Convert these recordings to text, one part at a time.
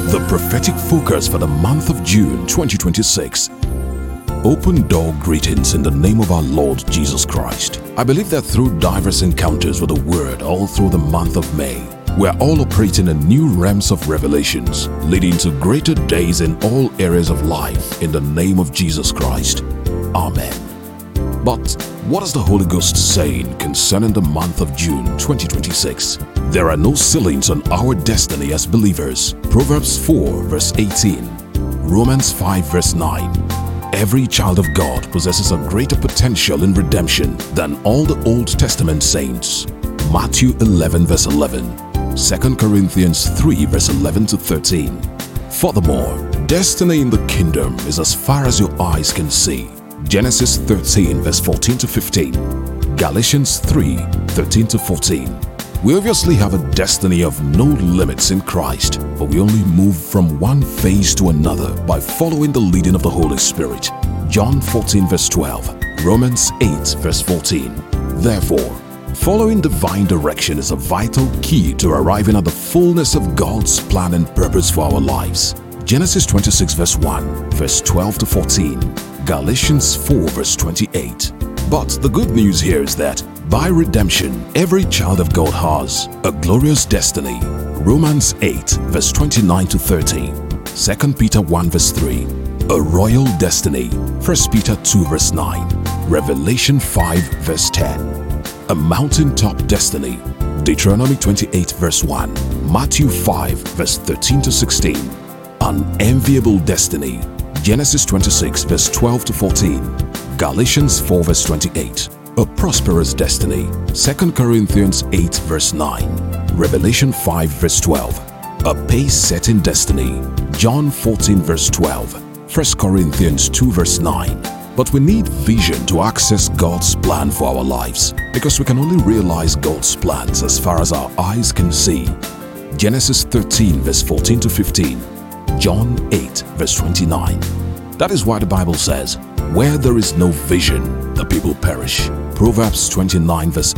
The prophetic focus for the month of June 2026. Open door greetings in the name of our Lord Jesus Christ. I believe that through diverse encounters with the Word all through the month of May, we are all operating in new realms of revelations, leading to greater days in all areas of life in the name of Jesus Christ. Amen. But what is the Holy Ghost saying concerning the month of June 2026? There are no ceilings on our destiny as believers. Proverbs 4 verse 18, Romans 5 verse 9. Every child of God possesses a greater potential in redemption than all the Old Testament saints. Matthew 11 verse 11, 2 Corinthians 3 verse 11 to 13. Furthermore, destiny in the kingdom is as far as your eyes can see. Genesis 13 verse 14 to 15, Galatians 3 13 to 14. We obviously have a destiny of no limits in Christ, but we only move from one phase to another by following the leading of the Holy Spirit. John 14 verse 12, Romans 8 verse 14. Therefore, following divine direction is a vital key to arriving at the fullness of God's plan and purpose for our lives. Genesis 26 verse 1, verse 12 to 14, Galatians 4 verse 28. But the good news here is that by redemption, every child of God has a glorious destiny. Romans 8 verse 29 to 30, 2 Peter 1 verse 3, a royal destiny. 1 Peter 2 verse 9, Revelation 5 verse 10, a mountaintop destiny. Deuteronomy 28 verse 1, Matthew 5 verse 13 to 16, an enviable destiny. Genesis 26 verse 12 to 14, Galatians 4 verse 28, a prosperous destiny. 2 Corinthians 8 verse 9, Revelation 5 verse 12, a pace-setting destiny. John 14 verse 12, 1 Corinthians 2 verse 9. But we need vision to access God's plan for our lives, because we can only realize God's plans as far as our eyes can see. Genesis 13 verse 14 to 15, John 8 verse 29. That is why the Bible says, where there is no vision, the people perish. Proverbs 29 verse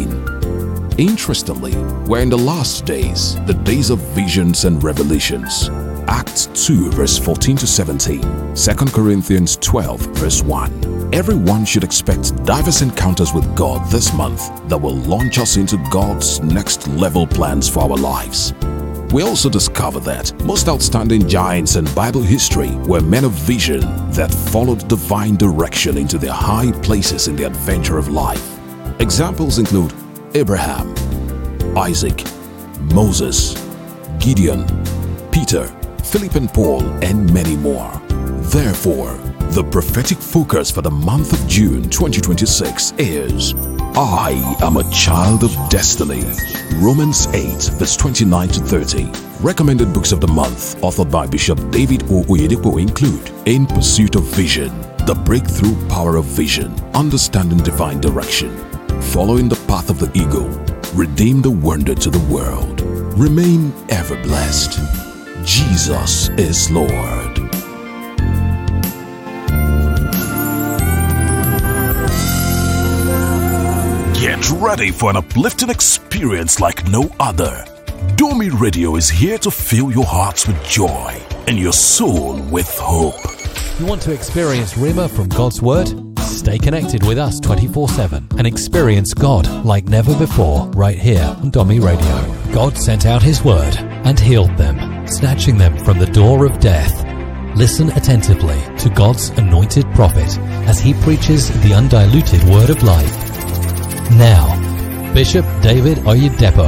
18. Interestingly, we're in the last days, the days of visions and revelations. Acts 2 verse 14 to 17, 2 Corinthians 12 verse 1. Everyone should expect diverse encounters with God this month that will launch us into God's next level plans for our lives. We also discover that most outstanding giants in Bible history were men of vision that followed divine direction into their high places in the adventure of life. Examples include Abraham, Isaac, Moses, Gideon, Peter, Philip and Paul, and many more. Therefore, the prophetic focus for the month of June 2026 is I am a child of destiny. Romans 8 verse 29 to 30. Recommended books of the month authored by Bishop David O. Oyedepo include In Pursuit of Vision, The Breakthrough Power of Vision, Understanding Divine Direction, Following the Path of the Eagle, Redeem the Wonder to the World. Remain ever blessed. Jesus is Lord. Get ready for an uplifting experience like no other. Domi Radio is here to fill your hearts with joy and your soul with hope. You want to experience Rhema from God's Word? Stay connected with us 24/7 and experience God like never before right here on Domi Radio. God sent out His Word and healed them, snatching them from the door of death. Listen attentively to God's anointed prophet as he preaches the undiluted Word of life. Now, Bishop David Oyedepo.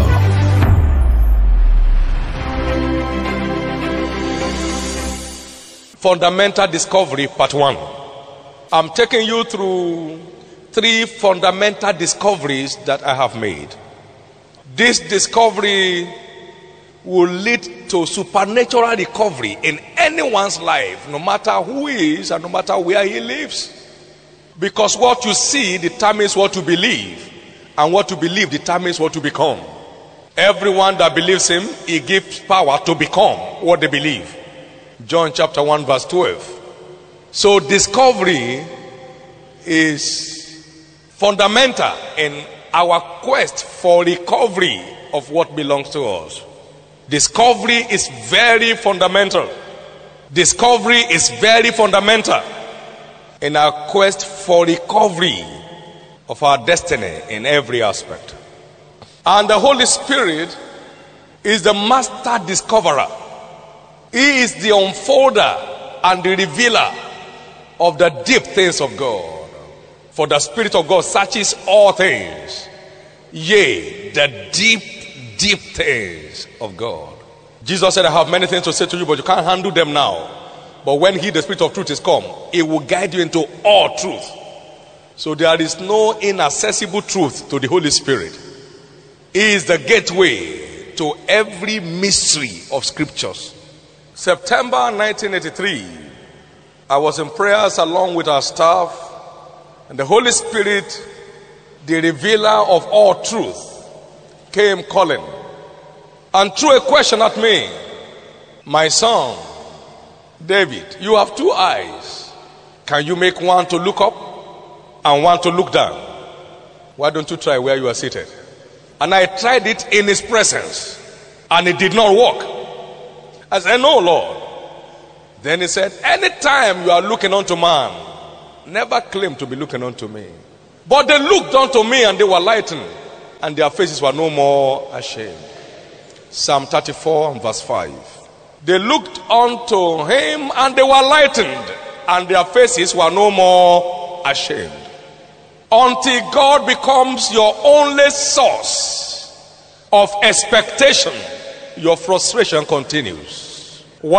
Fundamental Discovery Part 1. I'm taking you through 3 fundamental discoveries that I have made. This discovery will lead to supernatural recovery in anyone's life, no matter who he is and no matter where he lives. Because what you see determines what you believe, and what you believe determines what you become. Everyone that believes him, he gives power to become what they believe. John chapter 1 verse 12. So discovery is fundamental in our quest for recovery of what belongs to us. Discovery is very fundamental. Discovery is very fundamental in our quest for recovery of our destiny in every aspect. And the Holy Spirit is the master discoverer. He is the unfolder and the revealer of the deep things of God. For the Spirit of God searches all things, yea, the deep, deep things of God. Jesus said, I have many things to say to you, but you can't handle them now. But when He, the Spirit of truth, is come, He will guide you into all truth. So there is no inaccessible truth to the Holy Spirit. He is the gateway to every mystery of Scriptures. September 1983, I was in prayers along with our staff, and the Holy Spirit, the revealer of all truth, came calling and threw a question at me. My son, David, you have two eyes. Can you make one to look up and one to look down? Why don't you try where you are seated? And I tried it in His presence, and it did not work. I said, no, Lord. Then He said, anytime you are looking unto man, never claim to be looking unto me. But they looked unto me, and they were lightened, and their faces were no more ashamed. Psalm 34 and verse 5. They looked unto Him, and they were lightened, and their faces were no more ashamed. Until God becomes your only source of expectation, your frustration continues.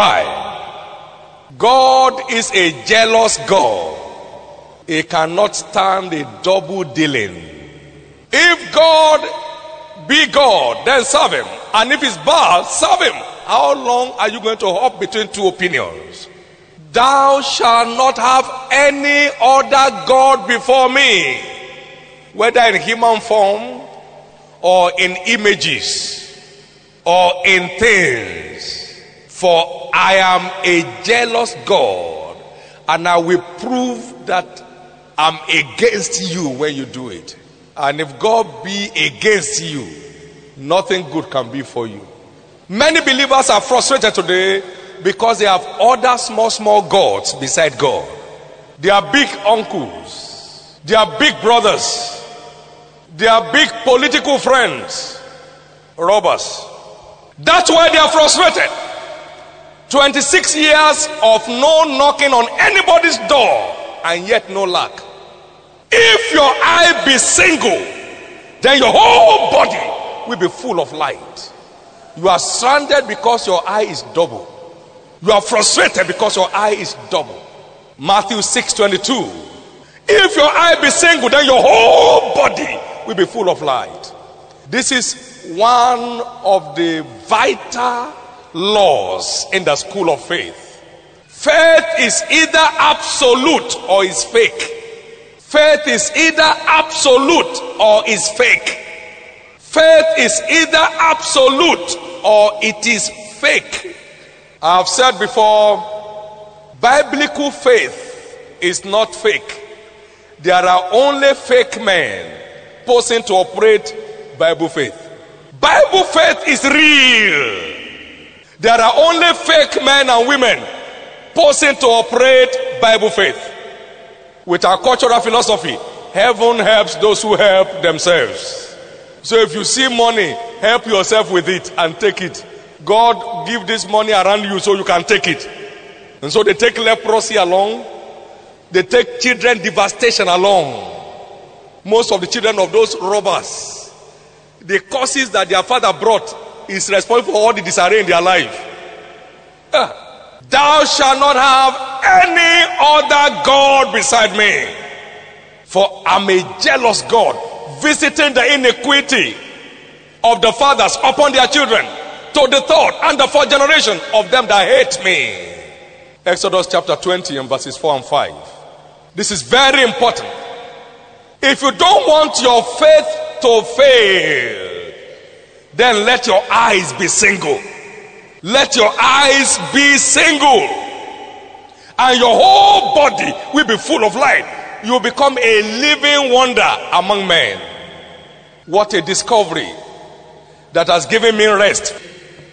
Why? God is a jealous God. He cannot stand a double dealing. If God be God, then serve Him. And if He's Baal, serve Him. How long are you going to hop between two opinions? Thou shalt not have any other God before me, whether in human form or in images or in things. For I am a jealous God, and I will prove that I'm against you when you do it. And if God be against you, nothing good can be for you. Many believers are frustrated today because they have other small gods beside God. They are big uncles, they are big brothers, they are big political friends, robbers. That's why they are frustrated. 26 years of no knocking on anybody's door, and yet no luck. If your eye be single, then your whole body will be full of light. You are stranded because your eye is double. You are frustrated because your eye is double. Matthew 6:22. If your eye be single, then your whole body will be full of light. This is one of the vital laws in the school of faith. Faith is either absolute or is fake. Faith is either absolute or is fake. Faith is either absolute or it is fake. I have said before, biblical faith is not fake. There are only fake men posing to operate Bible faith. Bible faith is real. There are only fake men and women posing to operate Bible faith. With our cultural philosophy, heaven helps those who help themselves. So if you see money, help yourself with it and take it. God give this money around you so you can take it. And so they take leprosy along. They take children devastation along. Most of the children of those robbers, the curses that their father brought is responsible for all the disarray in their life. Thou shalt not have any other God beside me, for I'm a jealous God, visiting the iniquity of the fathers upon their children, to the third and the fourth generation of them that hate me. Exodus chapter 20 and verses 4 and 5. This is very important. If you don't want your faith to fail, then let your eyes be single. Let your eyes be single, and your whole body will be full of light. You will become a living wonder among men. What a discovery that has given me rest.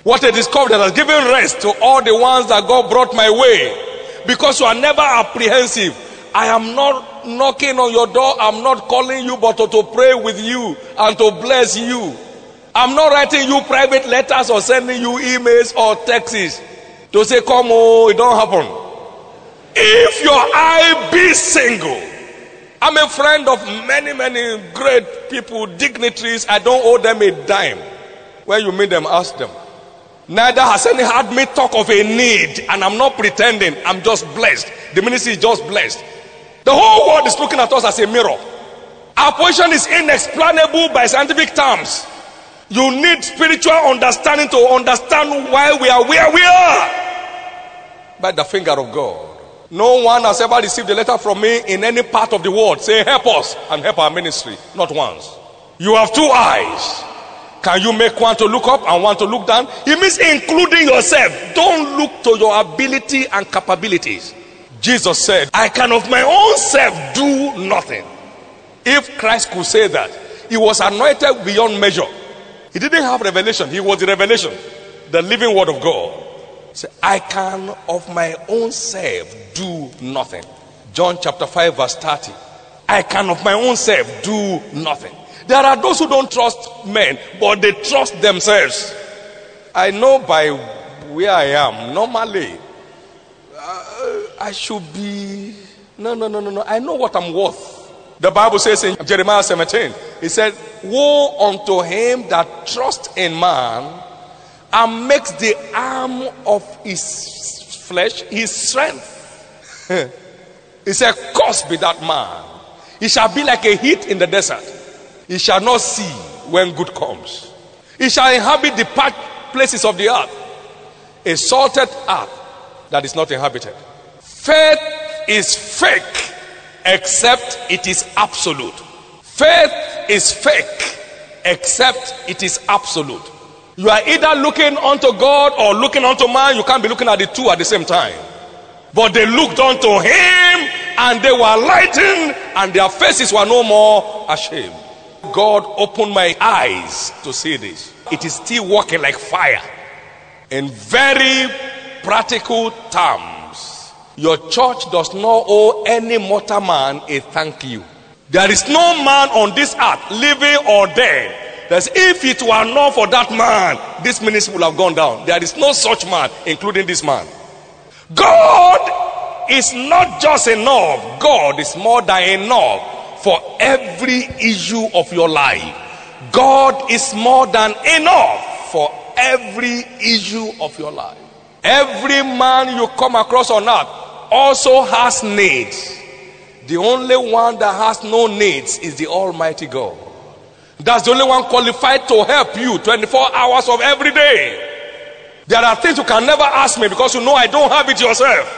What a discovery that has given rest to all the ones that God brought my way. Because you are never apprehensive. I am not knocking on your door. I'm not calling you, but to pray with you and to bless you. I'm not writing you private letters or sending you emails or texts to say, come, oh, it don't happen. If your eye be single, I'm a friend of many great people, dignitaries. I don't owe them a dime. When you meet them, ask them. Neither has any heard me talk of a need, and I'm not pretending. I'm just blessed. The ministry is just blessed. The whole world is looking at us as a mirror. Our position is inexplainable by scientific terms. You need spiritual understanding to understand why we are where we are. By the finger of God. No one has ever received a letter from me in any part of the world saying, help us and help our ministry. Not once. You have two eyes. Can you make one to look up and one to look down? It means including yourself. Don't look to your ability and capabilities. Jesus said, I can of my own self do nothing. If Christ could say that, he was anointed beyond measure. He didn't have revelation. He was the revelation, the living word of God. He said, I can of my own self do nothing. John chapter 5 verse 30. I can of my own self do nothing. There are those who don't trust men, but they trust themselves. I know by where I am, normally, I should be, no. I know what I'm worth. The Bible says in Jeremiah 17, it said, woe unto him that trusts in man and makes the arm of his flesh his strength. He said, cursed be that man. He shall be like a heat in the desert. He shall not see when good comes. He shall inhabit the parched places of the earth, a salted earth that is not inhabited. Faith is fake except it is absolute. Faith is fake except it is absolute. You are either looking unto God or looking unto man. You can't be looking at the two at the same time. But they looked unto him and they were lightened and their faces were no more ashamed. God opened my eyes to see this. It is still working like fire. In very practical terms, your church does not owe any mortal man a thank you. There is no man on this earth, living or dead, that if it were not for that man, this ministry would have gone down. There is no such man, including this man. God is not just enough. God is more than enough for every issue of your life. God is more than enough for every issue of your life. Every man you come across on earth also has needs. The only one that has no needs is the Almighty God. That's the only one qualified to help you 24 hours of every day. There are things you can never ask me because you know I don't have it yourself.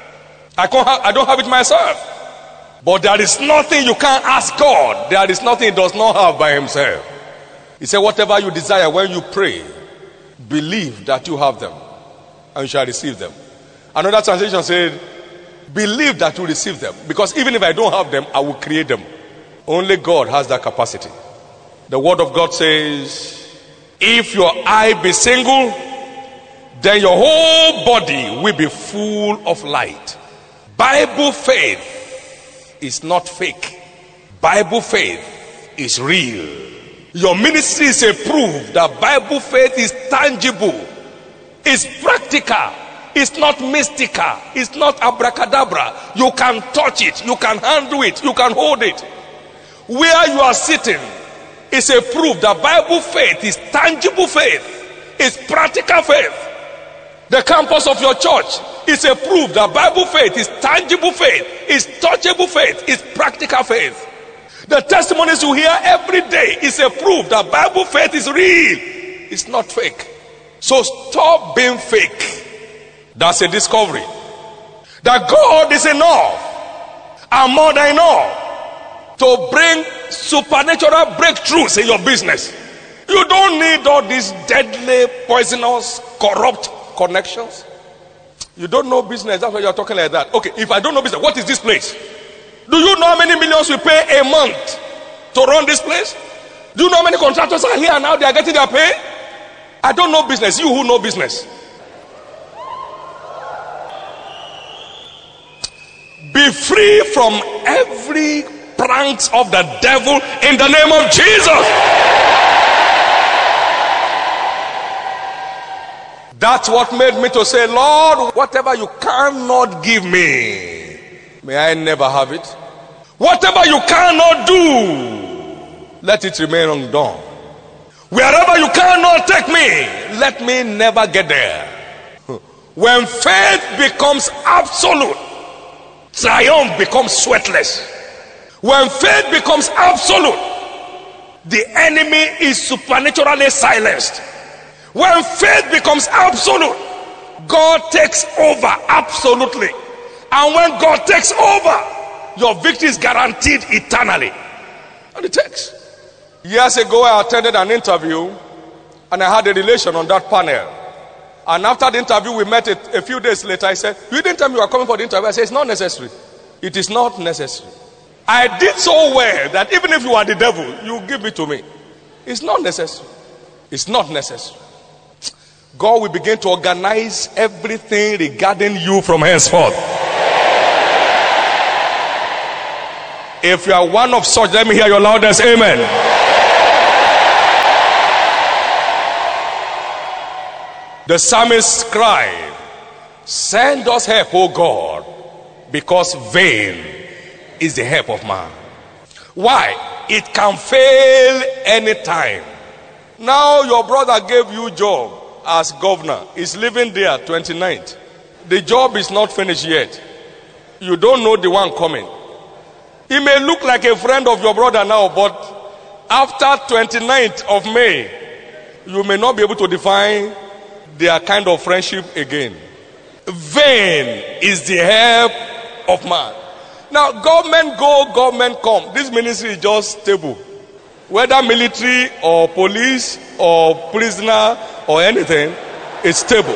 I don't have it myself. But there is nothing you can't ask God. There is nothing he does not have by himself. He said, whatever you desire when you pray, believe that you have them and you shall receive them. Another translation said, believe that you receive them. Because even if I don't have them, I will create them. Only God has that capacity. The word of God says, if your eye be single, then your whole body will be full of light. Bible faith is not fake. Bible faith is real. Your ministry is a proof that Bible faith is tangible. It's practical. It's not mystical. It's not abracadabra. You can touch it. You can handle it. You can hold it. Where you are sitting is a proof that Bible faith is tangible faith. It's practical faith. The campus of your church is a proof that Bible faith is tangible faith, is touchable faith, is practical faith. The testimonies you hear every day is a proof that Bible faith is real. It's not fake. So stop being fake. That's a discovery. That God is enough and more than enough to bring supernatural breakthroughs in your business. You don't need all these deadly, poisonous, corrupt connections. You don't know business, that's why you're talking like that. Okay, if I don't know business, what is this place? Do you know how many millions we pay a month to run this place? Do you know how many contractors are here now? They are getting their pay. I don't know business. You who know business. Be free from every pranks of the devil in the name of Jesus. That's what made me to say, Lord, whatever you cannot give me, may I never have it. Whatever you cannot do, let it remain undone. Wherever you cannot take me, let me never get there. When faith becomes absolute, triumph becomes sweatless. When faith becomes absolute, the enemy is supernaturally silenced. When faith becomes absolute, God takes over absolutely. And when God takes over, your victory is guaranteed eternally. And it takes. Years ago, I attended an interview and I had a relation on that panel. And after the interview, we met a few days later. I said, you didn't tell me you were coming for the interview. I said, it's not necessary. It is not necessary. I did so well that even if you are the devil, you give it to me. It's not necessary. It's not necessary. God will begin to organize everything regarding you from henceforth. If you are one of such, let me hear your loudest amen. The psalmist cried, send us help, O God, because vain is the help of man. Why? It can fail anytime. Now your brother gave you job as governor. He's living there 29th. The job is not finished yet. You don't know the one coming. He may look like a friend of your brother now, but after 29th of May, you may not be able to define their kind of friendship again. Vain is the help of man. Now, government go, government come. This ministry is just stable. Whether military or police or prisoner or anything, it's stable.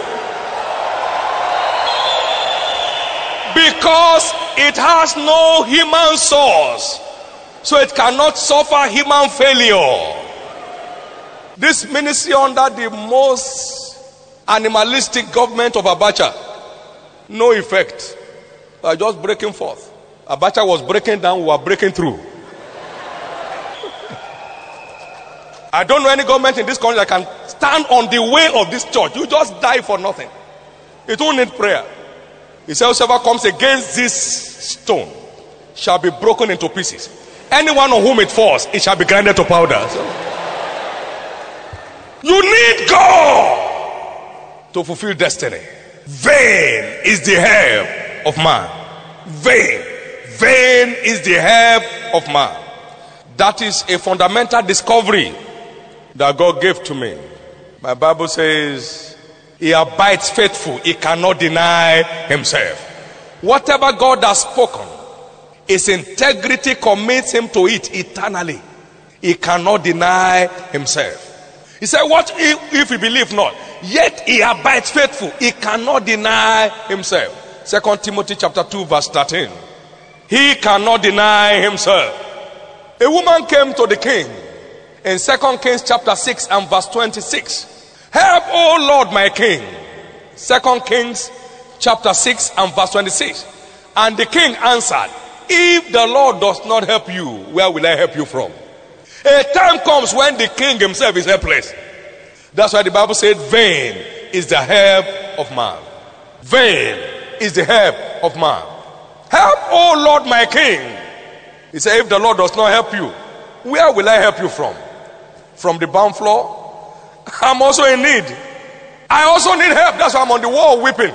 Because it has no human source, so it cannot suffer human failure. This ministry under the most animalistic government of Abacha, no effect. We are just breaking forth. Abacha was breaking down, we were breaking through. I don't know any government in this country that can stand on the way of this church. You just die for nothing. It won't need prayer. He says, whoever comes against this stone shall be broken into pieces. Anyone on whom it falls, it shall be grinded to powder. So, you need God to fulfill destiny. Vain is the help of man. Vain is the help of man. That is a fundamental discovery that God gave to me. My Bible says, he abides faithful. He cannot deny himself. Whatever God has spoken, his integrity commits him to it eternally. He cannot deny himself. He said, what if he believe not? Yet he abides faithful. He cannot deny himself. 2 Timothy chapter 2 verse 13. He cannot deny himself. A woman came to the king in 2 Kings chapter 6 and verse 26. Help, O Lord, my king. 2 Kings chapter 6 and verse 26. And the king answered, if the Lord does not help you, where will I help you from? A time comes when the king himself is helpless. That's why the Bible said, vain is the help of man. Vain is the help of man. Help, O Lord, my king. He said, if the Lord does not help you, where will I help you from? From the barn floor? I'm also in need. I also need help. That's why I'm on the wall weeping.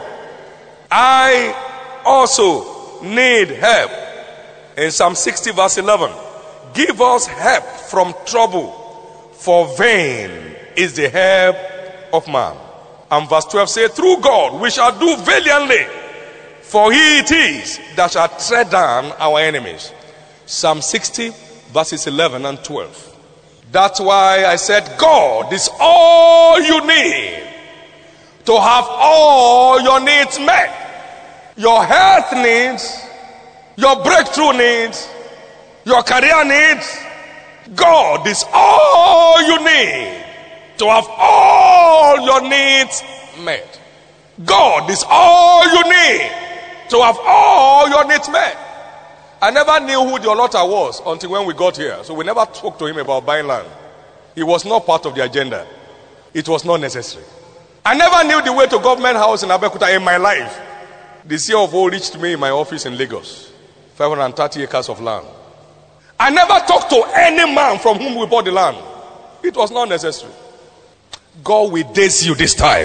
I also need help. In Psalm 60 verse 11, give us help from trouble, for vain is the help of man. And verse 12 says, through God we shall do valiantly, for he it is that shall tread down our enemies. Psalm 60 verses 11 and 12. That's why I said God is all you need to have all your needs met. Your health needs, your breakthrough needs, your career needs. God is all you need to have all your needs met. God is all you need to have all your needs met. I never knew who the allottor was until when we got here. So we never spoke to him about buying land. It was not part of the agenda. It was not necessary. I never knew the way to government house in Abeokuta in my life. The CFO reached me in my office in Lagos. 530 acres of land. I never talked to any man from whom we bought the land. It was not necessary. God will daze you this time.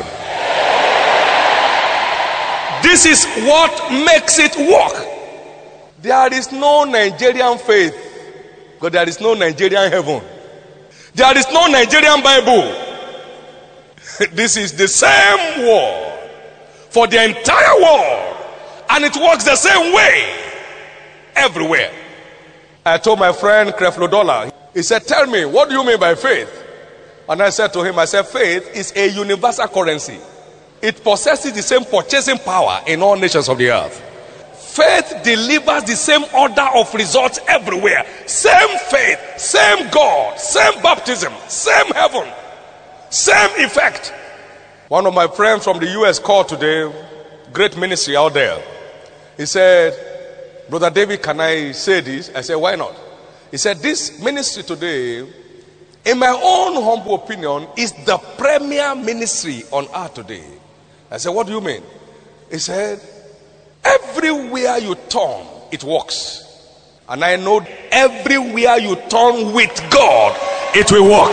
This is what makes it work. There is no Nigerian faith, but there is no Nigerian heaven. There is no Nigerian Bible. This is the same word for the entire world, and it works the same way everywhere. I told my friend Creflo Dollar, he said, tell me, what do you mean by faith? And I said to him, faith is a universal currency. It possesses the same purchasing power in all nations of the earth. Faith delivers the same order of results everywhere. Same faith, same God, same baptism, same heaven, same effect. One of my friends from the US called today, great ministry out there. He said, Brother David, can I say this? I said, why not? He said, this ministry today, in my own humble opinion, is the premier ministry on earth today. I said, what do you mean? He said, everywhere you turn, it works. And I know everywhere you turn with God, it will work.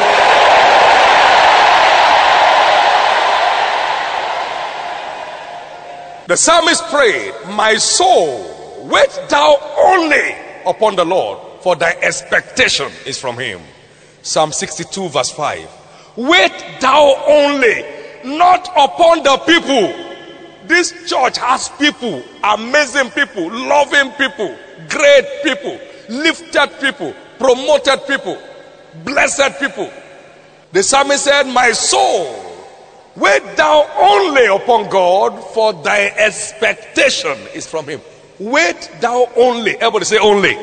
The psalmist prayed, my soul, wait thou only upon the Lord, for thy expectation is from him. Psalm 62 verse 5. Wait thou only, not upon the people. This church has people, amazing people, loving people, great people, lifted people, promoted people, blessed people. The psalmist said, my soul, wait thou only upon God, for thy expectation is from him. Wait thou only. Everybody say only.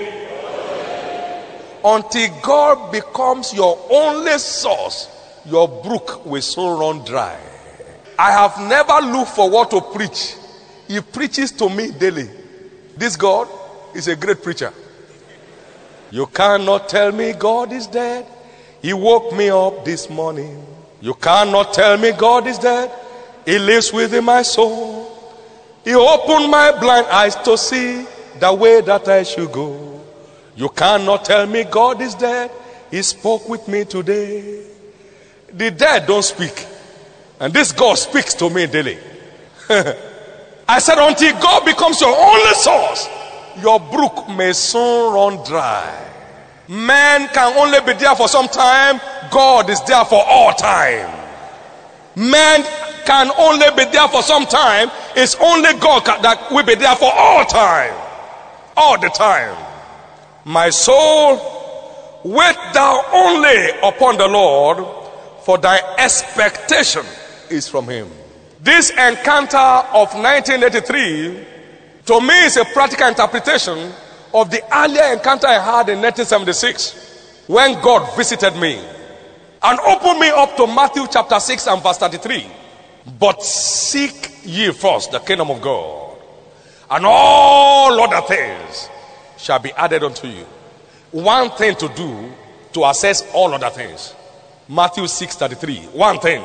Until God becomes your only source, your brook will soon run dry. I have never looked for what to preach. He preaches to me daily. This God is a great preacher. You cannot tell me God is dead. He woke me up this morning. You cannot tell me God is dead. He lives within my soul. He opened my blind eyes to see the way that I should go. You cannot tell me God is dead. He spoke with me today. The dead don't speak. And this God speaks to me daily. I said, until God becomes your only source, your brook may soon run dry. Man can only be there for some time. God is there for all time. Man can only be there for some time. It's only God that will be there for all time. All the time. My soul, wait thou only upon the Lord, for thy expectation is from him. This encounter of 1983 to me is a practical interpretation of the earlier encounter I had in 1976 when God visited me and opened me up to Matthew chapter 6 and verse 33. But seek ye first the kingdom of God, and all other things shall be added unto you. One thing to do to assess all other things. Matthew 6:33. One thing.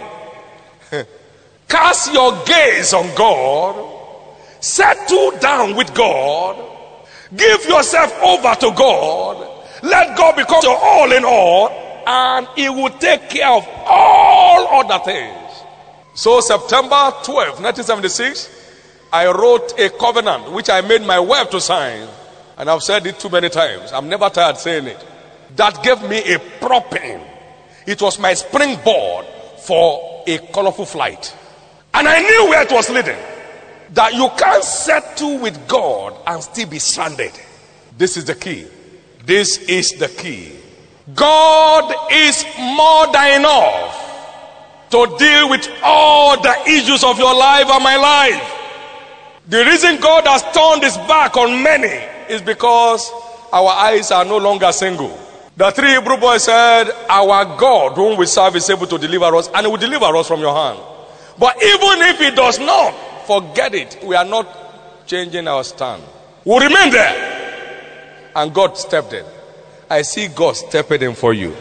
Cast your gaze on God. Settle down with God. Give yourself over to God. Let God become your all in all, and he will take care of all other things. So September 12, 1976, I wrote a covenant which I made my wife to sign. And I've said it too many times. I'm never tired saying it. That gave me a propping. It was my springboard for a colorful flight. And I knew where it was leading. That you can't settle with God and still be stranded. This is the key. This is the key. God is more than enough to deal with all the issues of your life and my life. The reason God has turned his back on many is because our eyes are no longer single. The three Hebrew boys said, our God whom we serve is able to deliver us, and he will deliver us from your hand. But even if he does not, forget it. We are not changing our stand. We'll remain there. And God stepped in. I see God stepping in for you.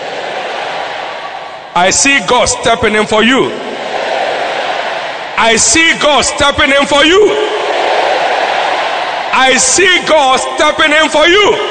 I see God stepping in for you. I see God stepping in for you. I see God stepping in for you.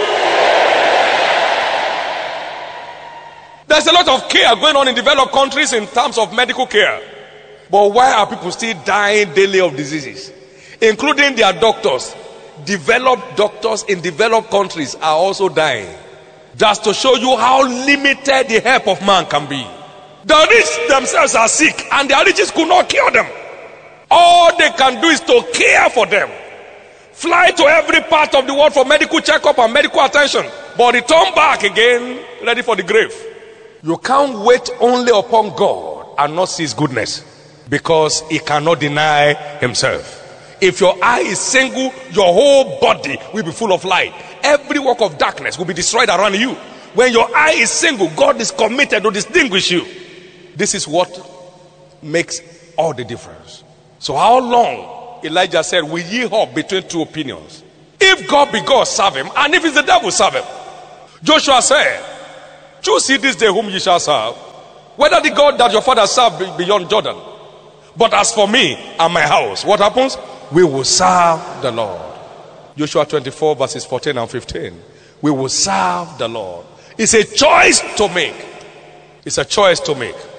There's a lot of care going on in developed countries in terms of medical care. But why are people still dying daily of diseases? Including their doctors. Developed doctors in developed countries are also dying. That's to show you how limited the help of man can be. The rich themselves are sick and their riches could not cure them. All they can do is to care for them. Fly to every part of the world for medical checkup and medical attention, but return back again ready for the grave. You can't wait only upon God and not see his goodness, because he cannot deny himself. If your eye is single, your whole body will be full of light. Every work of darkness will be destroyed around you. When your eye is single, God is committed to distinguish you. This is what makes all the difference. So how long, Elijah said, will ye hop between two opinions? If God be God, serve him, and if it's the devil, serve him. Joshua said, choose ye this day whom ye shall serve, whether the God that your father served be beyond Jordan. But as for me and my house, what happens? We will serve the Lord. Joshua 24 verses 14 and 15. We will serve the Lord. It's a choice to make. It's a choice to make.